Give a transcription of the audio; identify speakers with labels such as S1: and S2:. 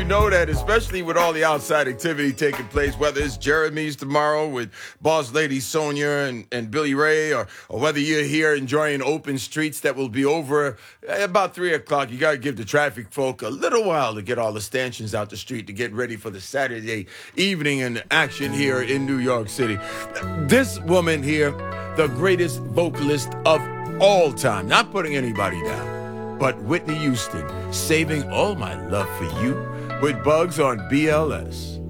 S1: know that, especially with all the outside activity taking place, whether it's Jeremy's tomorrow with Boss Lady Sonia and Billy Ray, or whether you're here enjoying open streets that will be over about 3 o'clock. You got to give the traffic folk a little while to get all the stanchions out the street to get ready for the Saturday evening and action here in New York City. This woman here, the greatest vocalist of all time, not putting anybody down, but Whitney Houston, Saving All My Love for You with Bugs on BLS.